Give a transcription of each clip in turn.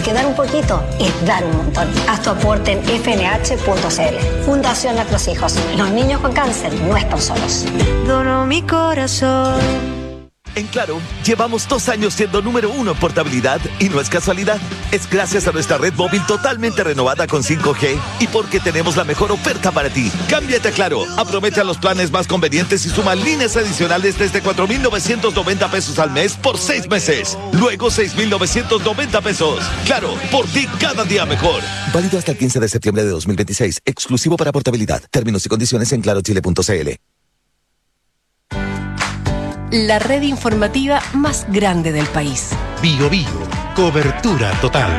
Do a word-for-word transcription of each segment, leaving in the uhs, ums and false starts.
porque dar un poquito es dar un montón. Haz tu aporte en f n h punto c l. Fundación Nuestros Hijos. Los niños con cáncer no están solos. Dono mi corazón. En Claro, llevamos dos años siendo número uno en portabilidad y no es casualidad. Es gracias a nuestra red móvil totalmente renovada con cinco G y porque tenemos la mejor oferta para ti. Cámbiate a Claro, aprovecha los planes más convenientes y suma líneas adicionales desde cuatro mil novecientos noventa pesos al mes por seis meses. Luego seis mil novecientos noventa pesos. Claro, por ti cada día mejor. Válido hasta el quince de septiembre de dos mil veintiséis. Exclusivo para portabilidad. Términos y condiciones en claro chile punto c l. La red informativa más grande del país. Bio Bio, cobertura total.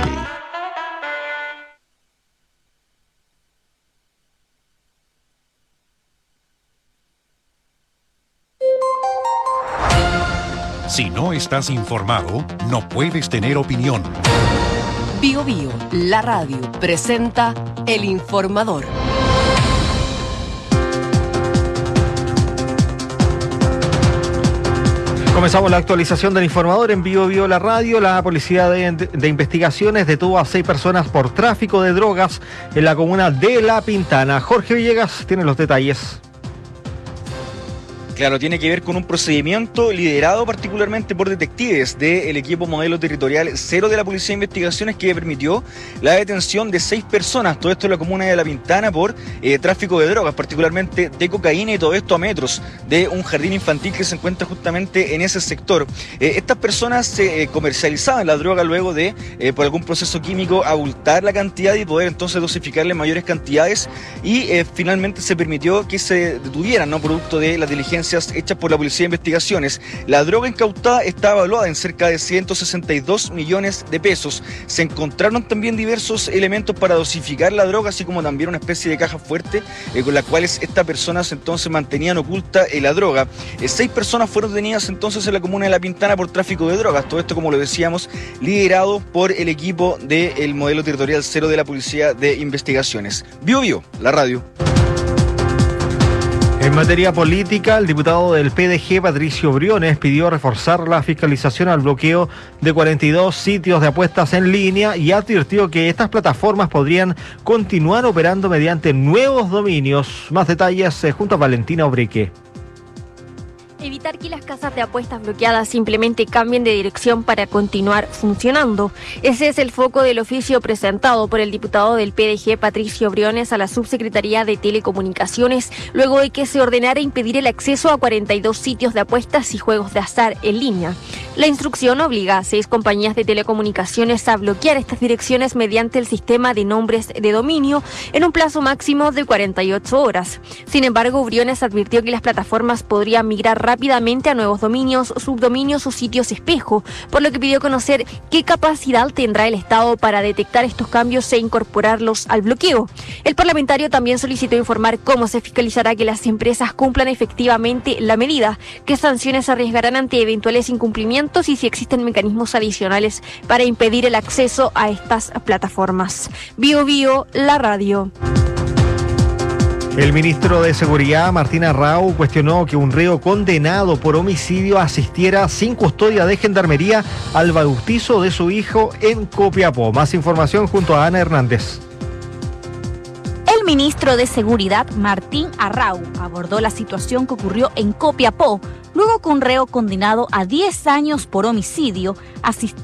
Si no estás informado, no puedes tener opinión. Bio Bio, la radio, presenta El Informador. Comenzamos la actualización del Informador en Bio Bio la radio. La Policía de, de Investigaciones detuvo a seis personas por tráfico de drogas en la comuna de La Pintana. Jorge Villegas tiene los detalles. Claro, tiene que ver con un procedimiento liderado particularmente por detectives del equipo modelo territorial cero de la Policía de Investigaciones que permitió la detención de seis personas, todo esto en la comuna de La Pintana por eh, tráfico de drogas, particularmente de cocaína, y todo esto a metros de un jardín infantil que se encuentra justamente en ese sector. Eh, estas personas se eh, comercializaban la droga luego de, eh, por algún proceso químico, abultar la cantidad y poder entonces dosificarle mayores cantidades, y eh, finalmente se permitió que se detuvieran, ¿no?, producto de las diligencias hechas por la Policía de Investigaciones. La droga incautada está evaluada en cerca de ciento sesenta y dos millones de pesos. Se encontraron también diversos elementos para dosificar la droga, así como también una especie de caja fuerte eh, con las cuales estas personas entonces mantenían oculta eh, la droga. Eh, seis personas fueron detenidas entonces en la comuna de La Pintana por tráfico de drogas. Todo esto, como lo decíamos, liderado por el equipo del modelo territorial cero de la Policía de Investigaciones. Bio Bio, la radio. En materia política, el diputado del P D G, Patricio Briones, pidió reforzar la fiscalización al bloqueo de cuarenta y dos sitios de apuestas en línea y advirtió que estas plataformas podrían continuar operando mediante nuevos dominios. Más detalles eh, junto a Valentina Obreque. Evitar que las casas de apuestas bloqueadas simplemente cambien de dirección para continuar funcionando. Ese es el foco del oficio presentado por el diputado del P D G, Patricio Briones, a la Subsecretaría de Telecomunicaciones, luego de que se ordenara impedir el acceso a cuarenta y dos sitios de apuestas y juegos de azar en línea. La instrucción obliga a seis compañías de telecomunicaciones a bloquear estas direcciones mediante el sistema de nombres de dominio en un plazo máximo de cuarenta y ocho horas. Sin embargo, Briones advirtió que las plataformas podrían migrar rápidamente a nuevos dominios, subdominios o sitios espejo, por lo que pidió conocer qué capacidad tendrá el Estado para detectar estos cambios e incorporarlos al bloqueo. El parlamentario también solicitó informar cómo se fiscalizará que las empresas cumplan efectivamente la medida, qué sanciones se arriesgarán ante eventuales incumplimientos y si existen mecanismos adicionales para impedir el acceso a estas plataformas. Bio Bio, la radio. El ministro de Seguridad, Martín Arrau, cuestionó que un reo condenado por homicidio asistiera sin custodia de gendarmería al bautizo de su hijo en Copiapó. Más información junto a Ana Hernández. El ministro de Seguridad, Martín Arrau, abordó la situación que ocurrió en Copiapó, luego que un reo condenado a diez años por homicidio asistiera